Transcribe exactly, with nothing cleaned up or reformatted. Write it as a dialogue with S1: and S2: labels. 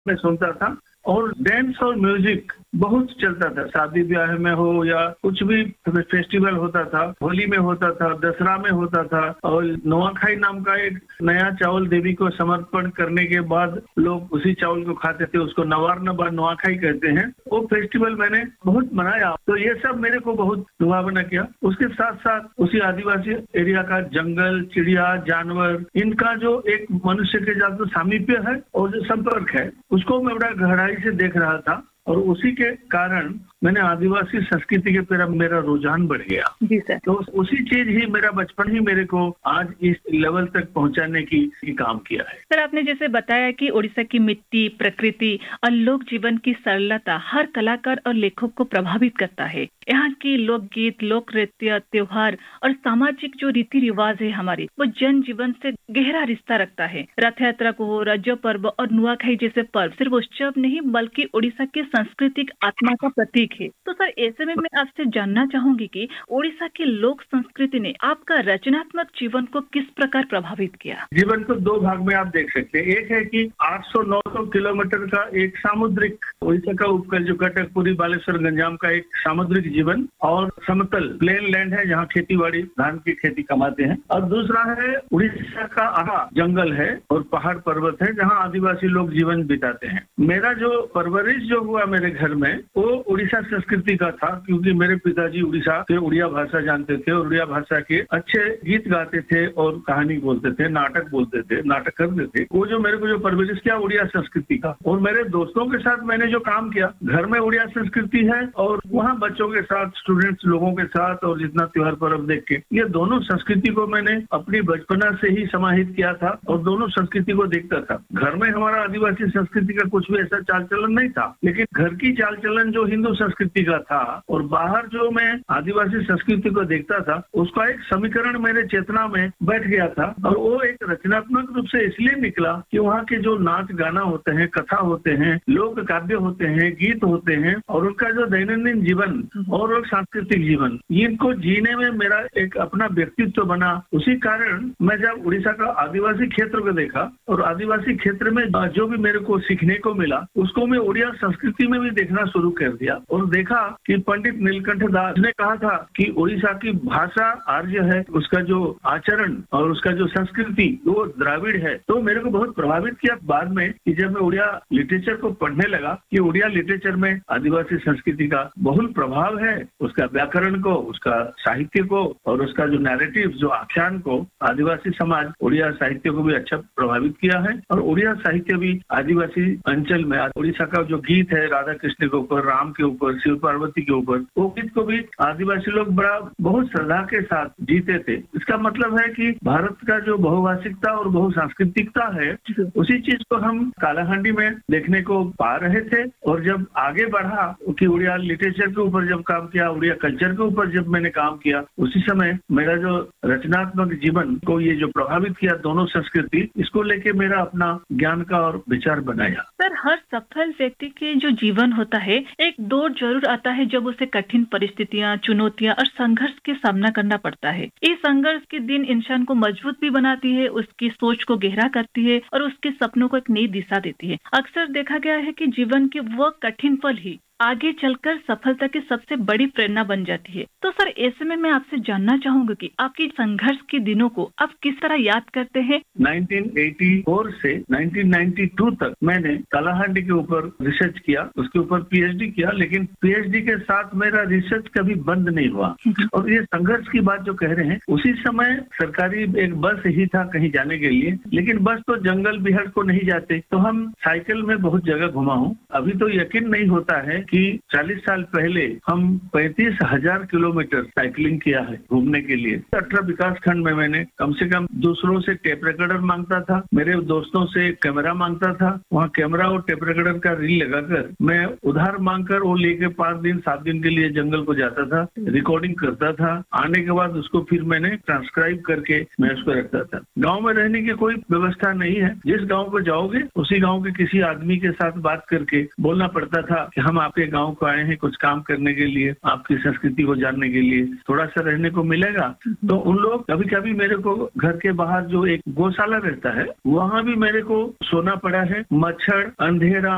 S1: मैं सुनता था और डांस और म्यूजिक बहुत चलता था। शादी ब्याह में हो या कुछ भी फेस्टिवल होता था, होली में होता था, दशहरा में होता था। और नुआखाई नाम का एक नया चावल देवी को समर्पण करने के बाद लोग उसी चावल को खाते थे, उसको नवार नबा नुआखाई कहते हैं। वो फेस्टिवल मैंने बहुत मनाया, तो ये सब मेरे को बहुत लुभावना किया। उसके साथ साथ उसी आदिवासी एरिया का जंगल, चिड़िया, जानवर, इनका जो एक मनुष्य के साथ जो सामीप्य है और जो संपर्क है, उसको मैं बड़ा गहराई से देख रहा था। और उसी के कारण मैंने आदिवासी संस्कृति के तरफ मेरा रुझान बढ़ गया।
S2: जी सर।
S1: तो उसी चीज ही मेरा बचपन ही मेरे को आज इस लेवल तक पहुंचाने की, की काम किया है।
S2: सर, आपने जैसे बताया कि ओडिशा की मिट्टी, प्रकृति और लोक जीवन की सरलता हर कलाकार और लेखक को प्रभावित करता है। यहाँ की लोकगीत, लोक नृत्य, त्योहार और सामाजिक जो रीति रिवाज है हमारी, वो जन जीवन से गहरा रिश्ता रखता है। रथ यात्रा को हो, रजो पर्व और नुआखाई जैसे पर्व सिर्फ उत्सव नहीं बल्कि ओडिशा की सांस्कृतिक आत्मा का प्रतीक है। तो सर, ऐसे में मैं आपसे जानना चाहूंगी कि ओडिशा की लोक संस्कृति ने आपका रचनात्मक जीवन को किस प्रकार प्रभावित किया?
S1: जीवन को दो भाग में आप देख सकते हैं। एक है कि आठ सौ नौ सौ किलोमीटर का एक सामुद्रिक, ओडिशा का उपकूल जो कटक, पुरी, बालेश्वर, गंजाम का एक सामुद्रिक जीवन, और समतल प्लेन लैंड है जहाँ खेती बाड़ी, धान की खेती कमाते हैं। और दूसरा है उड़ीसा का आहा जंगल है और पहाड़ पर्वत है जहाँ आदिवासी लोग जीवन बिताते हैं। मेरा जो परवरिश जो हुआ मेरे घर में वो उड़ीसा संस्कृति का था, क्योंकि मेरे पिताजी उड़ीसा के उड़िया भाषा जानते थे और उड़िया भाषा के अच्छे गीत गाते थे और कहानी बोलते थे, नाटक बोलते थे, नाटक करते थे। वो जो मेरे को जो परवरिश किया उड़िया संस्कृति का। और मेरे दोस्तों के साथ मैंने जो काम किया, घर में उड़िया संस्कृति है और वहाँ बच्चों के साथ, स्टूडेंट्स लोगों के साथ, और जितना त्योहार पर्व देख के, ये दोनों संस्कृति को मैंने अपनी बचपना से ही समाहित किया था और दोनों संस्कृति को देखता था। घर में हमारा आदिवासी संस्कृति का कुछ भी ऐसा चाल चलन नहीं था, लेकिन घर की चाल चलन जो हिंदू संस्कृति का था और बाहर जो मैं आदिवासी संस्कृति को देखता था, उसका एक समीकरण मेरे चेतना में बैठ गया था। और वो एक रचनात्मक रूप से इसलिए निकला कि वहाँ के जो नाच गाना होते हैं, कथा होते हैं, लोक काव्य होते हैं, गीत होते हैं, और उनका जो दैनंदिन जीवन और सांस्कृतिक जीवन, इनको जीने में मेरा एक अपना व्यक्तित्व बना। उसी कारण मैं जब उड़ीसा का आदिवासी क्षेत्र को देखा और आदिवासी क्षेत्र में जो भी मेरे को सीखने को मिला, उसको मैं उड़िया संस्कृति में भी देखना शुरू कर दिया। और देखा कि पंडित नीलकंठ दास ने कहा था कि उड़ीसा की भाषा आर्य है, उसका जो आचरण और उसका जो संस्कृति वो द्राविड़ है। तो मेरे को बहुत प्रभावित किया बाद में कि जब मैं उड़िया लिटरेचर को पढ़ने लगा कि उड़िया लिटरेचर में आदिवासी संस्कृति का बहुल प्रभाव है, उसका व्याकरण को, उसका साहित्य को और उसका जो नैरेटिव, जो आख्यान को आदिवासी समाज उड़िया साहित्य को भी अच्छा प्रभावित किया है। और उड़िया साहित्य भी आदिवासी अंचल में उड़ीसा का जो गीत है राधा कृष्ण के ऊपर, राम के ऊपर, शिव पार्वती के ऊपर, वो गीत को भी आदिवासी लोग बड़ा बहुत श्रद्धा के साथ जीते थे। इसका मतलब है कि भारत का जो बहुभाषिकता और बहुसांस्कृतिकता है, उसी चीज को हम कालाहांडी में देखने को पा रहे थे। और जब आगे बढ़ा कि उड़िया लिटरेचर के ऊपर जब काम किया, उड़िया कल्चर के ऊपर जब मैंने काम किया, उसी समय मेरा जो रचनात्मक जीवन को ये जो प्रभावित किया दोनों संस्कृति, इसको लेके मेरा अपना ज्ञान का और विचार बनाया।
S2: सर, हर सफल व्यक्ति के जो जीवन होता है, एक दौर जरूर आता है जब उसे कठिन परिस्थितियां, चुनौतियां और संघर्ष के सामना करना पड़ता है। इस संघर्ष के दिन इंसान को मजबूत भी बनाती है, उसकी सोच को गहरा करती है और उसके सपनों को एक नई दिशा देती है। अक्सर देखा गया है कि जीवन के वो कठिन पल ही आगे चलकर सफलता की सबसे बड़ी प्रेरणा बन जाती है। तो सर, ऐसे में मैं आपसे जानना चाहूंगी कि आपकी संघर्ष के दिनों को आप किस तरह याद करते हैं?
S1: उन्नीस सौ चौरासी से उन्नीस सौ बानवे तक मैंने कालाहांडी के ऊपर रिसर्च किया, उसके ऊपर पीएचडी किया, लेकिन पीएचडी के साथ मेरा रिसर्च कभी बंद नहीं हुआ। और ये संघर्ष की बात जो कह रहे हैं, उसी समय सरकारी एक बस ही था कहीं जाने के लिए, लेकिन बस तो जंगल बिहार को नहीं जाते, तो हम साइकिल में बहुत जगह घुमा हूँ। अभी तो यकीन नहीं होता है कि चालीस साल पहले हम पैंतीस हजार किलोमीटर साइकिलिंग किया है घूमने के लिए। अठारह विकास खंड में मैंने कम से कम दूसरों से टेप रिकॉर्डर मांगता था, मेरे दोस्तों से कैमरा मांगता था, वहाँ कैमरा और टेप रिकॉर्डर का रील लगाकर मैं उधार मांगकर वो लेके पांच दिन सात दिन के लिए जंगल को जाता था, रिकॉर्डिंग करता था। आने के बाद उसको फिर मैंने ट्रांसक्राइब करके मैं उसको रखता था। गाँव में रहने की कोई व्यवस्था नहीं है, जिस गाँव को जाओगे उसी गाँव के किसी आदमी के साथ बात करके बोलना पड़ता था कि हम आपके गांव को आए हैं कुछ काम करने के लिए, आपकी संस्कृति को जानने के लिए, थोड़ा सा रहने को मिलेगा। तो उन लोग कभी कभी मेरे को घर के बाहर जो एक गौशाला रहता है, वहाँ भी मेरे को सोना पड़ा है। मच्छर, अंधेरा,